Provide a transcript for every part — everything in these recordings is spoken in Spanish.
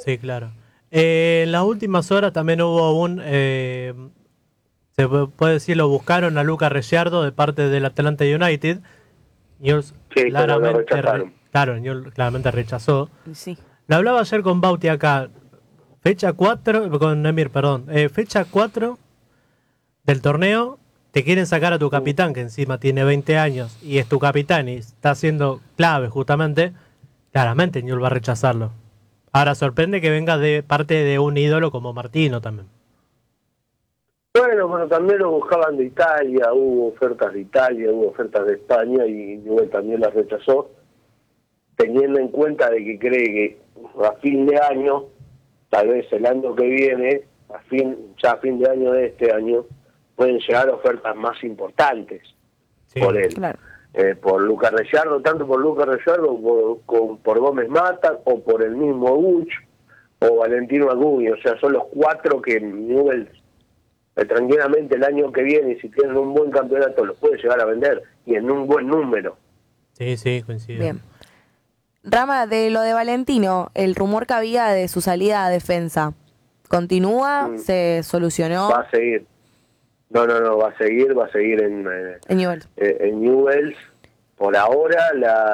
Sí, claro. En las últimas horas también hubo se puede decir, lo buscaron a Lucas Ricciardo de parte del Atlanta United. Newell's Sí, pero lo rechazaron. claro, Newell's claramente rechazó. Sí. Lo hablaba ayer con Bauti acá. Fecha 4 con Emir, perdón. Fecha 4 del torneo. Te quieren sacar a tu capitán, que encima tiene 20 años y es tu capitán y está siendo clave justamente. Claramente Newell's va a rechazarlo. Ahora sorprende que venga de parte de un ídolo como Martino también. Bueno, pero también lo buscaban de Italia, hubo ofertas de Italia, hubo ofertas de España y Newell también las rechazó, teniendo en cuenta de que cree que a fin de año, tal vez el año que viene, ya a fin de año de este año, pueden llegar ofertas más importantes Sí, por él. Claro. Por Lucas Ricciardo, tanto por Lucas Ricciardo por Gómez Mata o por el mismo Uch o Valentino Acuña. O sea, son los 4 que Newell tranquilamente el año que viene, si tienen un buen campeonato, los puede llegar a vender y en un buen número. sí, coincido. Bien. Rama, de lo de Valentino, el rumor que había de su salida a defensa, ¿continúa? ¿Se solucionó? Va a seguir. No, va a seguir en Newell's. en Newell's. Por ahora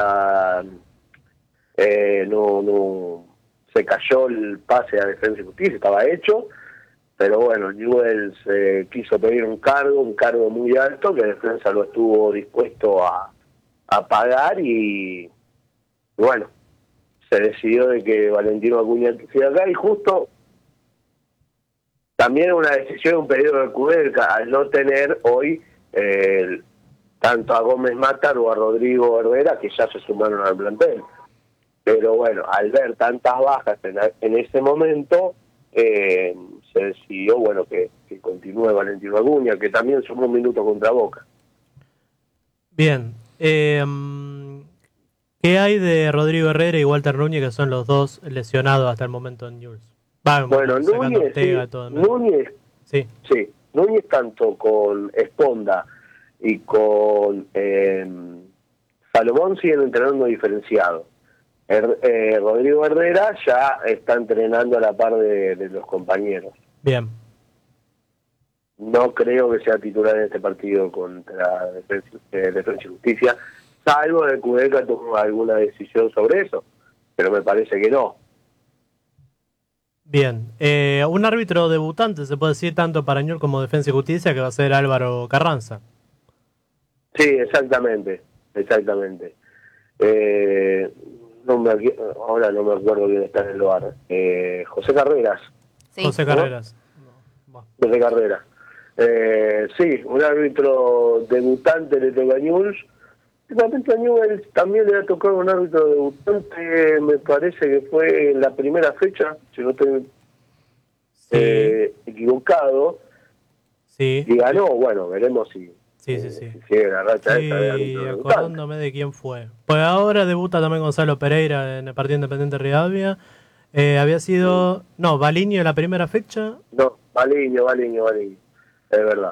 no se cayó el pase a Defensa y Justicia, estaba hecho, pero bueno, Newell's quiso pedir un cargo muy alto que Defensa lo estuvo dispuesto a pagar y bueno, se decidió de que Valentino Acuña siga acá y justo también una decisión, un pedido de Kudelka al no tener hoy tanto a Gómez Matar o a Rodrigo Herrera, que ya se sumaron al plantel. Pero bueno, al ver tantas bajas en ese momento, se decidió bueno que continúe Valentino Acuña, que también sumó un minuto contra Boca. Bien. ¿Qué hay de Rodrigo Herrera y Walter Núñez, que son los dos lesionados hasta el momento en Newell's? Bueno, Núñez, Sí. Núñez tanto con Esponda y con Salomón siguen entrenando diferenciado. Rodrigo Herrera ya está entrenando a la par de los compañeros. Bien. No creo que sea titular en este partido contra Defensa y Justicia, salvo de que Kudelka tomó alguna decisión sobre eso, pero me parece que no. Bien. Un árbitro debutante, se puede decir, tanto para Newell's como Defensa y Justicia, que va a ser Álvaro Carranza. Sí, exactamente. Ahora no me acuerdo quién está en el lugar. José Carreras. Sí. José Carreras. José Carreras. Sí, un árbitro debutante le toca a Newell's. Últimamente a Newell's también le ha tocado un árbitro debutante, me parece que fue en la primera fecha, si no estoy equivocado. Sí. Y ganó, bueno, veremos si sigue la racha esta de árbitro debutante. Acordándome de quién fue. Pues ahora debuta también Gonzalo Pereira en el partido Independiente Rivadavia. Había sido... No, Baliño en la primera fecha. No, Baliño, es verdad.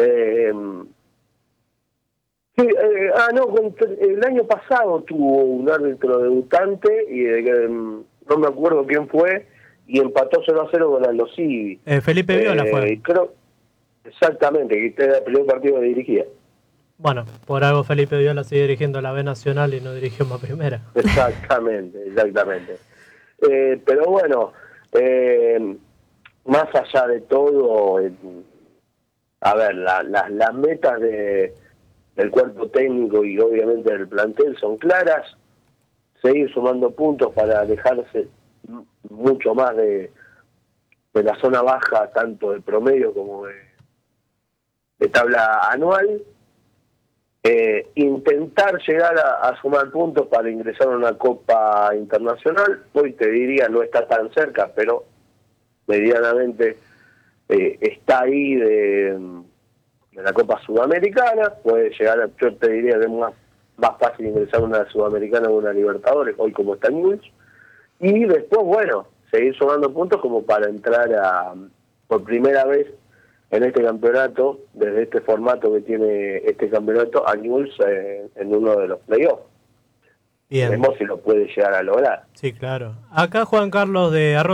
El año pasado tuvo un árbitro debutante y no me acuerdo quién fue y empató 0-0 con Aldo Civi. Felipe Viola fue. Creo, exactamente, que este era el primer partido que dirigía. Bueno, por algo Felipe Viola sigue dirigiendo la B Nacional y no dirigió más primera. Exactamente. Pero bueno, más allá de todo, a ver, las metas del cuerpo técnico y obviamente del plantel son claras: seguir sumando puntos para alejarse mucho más de la zona baja, tanto de promedio como de tabla anual, intentar llegar a sumar puntos para ingresar a una Copa Internacional. Hoy te diría no está tan cerca, pero medianamente está ahí de la Copa Sudamericana. Puede llegar, yo te diría que es más fácil ingresar a una Sudamericana o una Libertadores, hoy como está Newell's. Y después, bueno, seguir sumando puntos como para entrar por primera vez en este campeonato, desde este formato que tiene este campeonato, a Newell's en uno de los playoffs. Bien. Veremos si lo puede llegar a lograr. Sí, claro. Acá Juan Carlos de Arroyo